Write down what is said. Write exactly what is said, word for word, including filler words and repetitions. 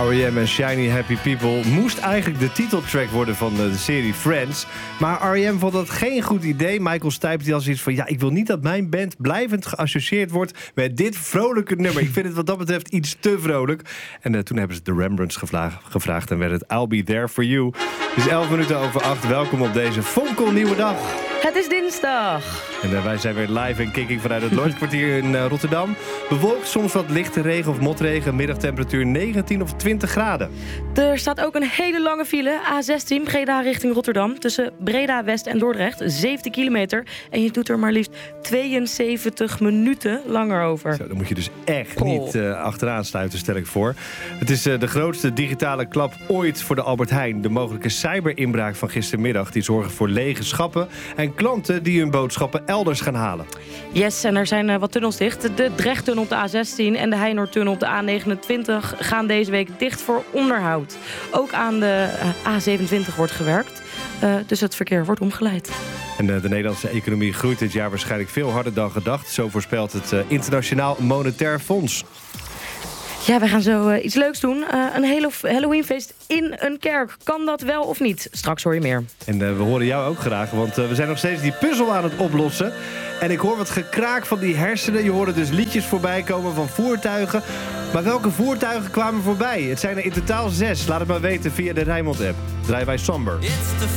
R E M en Shiny Happy People moest eigenlijk de titeltrack worden van de serie Friends. Maar R E M vond dat geen goed idee. Michael Stipe die als iets van, ja, ik wil niet dat mijn band blijvend geassocieerd wordt met dit vrolijke nummer. Ik vind het wat dat betreft iets te vrolijk. En uh, toen hebben ze de Rembrandts gevraagd, gevraagd en werd het I'll Be There For You. Het is elf minuten over acht. Welkom op deze fonkelnieuwe dag. Het is dinsdag. En uh, wij zijn weer live en kicking vanuit het Lloydskwartier in uh, Rotterdam. Bewolkt, soms wat lichte regen of motregen. Middagtemperatuur negentien of twintig graden. Er staat ook een hele lange file. A zestien Breda richting Rotterdam. Tussen Breda West en Dordrecht. zeventien kilometer. En je doet er maar liefst tweeënzeventig minuten langer over. Zo, dan moet je dus echt oh. niet uh, achteraan sluiten, stel ik voor. Het is uh, de grootste digitale klap ooit voor de Albert Heijn. De mogelijke cyberinbraak van gistermiddag. Die zorgen voor lege schappen. En klanten die hun boodschappen elders gaan halen. Yes, en er zijn uh, wat tunnels dicht. De Drechttunnel op de A zestien en de Heinoortunnel op de A negenentwintig gaan deze week dicht voor onderhoud. Ook aan de uh, A zevenentwintig wordt gewerkt. Uh, dus het verkeer wordt omgeleid. En uh, de Nederlandse economie groeit dit jaar waarschijnlijk veel harder dan gedacht. Zo voorspelt het uh, Internationaal Monetair Fonds. Ja, we gaan zo uh, iets leuks doen. Uh, een Halloweenfeest in een kerk. Kan dat wel of niet? Straks hoor je meer. En uh, we horen jou ook graag, want uh, we zijn nog steeds die puzzel aan het oplossen. En ik hoor wat gekraak van die hersenen. Je hoorde dus liedjes voorbij komen van voertuigen. Maar welke voertuigen kwamen voorbij? Het zijn er in totaal zes. Laat het maar weten via de Rijnmond-app. Draaien wij Somber.